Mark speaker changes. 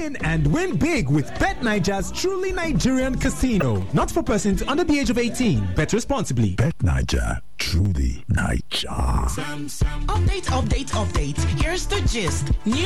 Speaker 1: in and win big with BetNiger's truly Nigerian casino. Not for persons under the age of 18. Bet responsibly.
Speaker 2: BetNiger, truly Niger.
Speaker 3: Update. Here's the gist.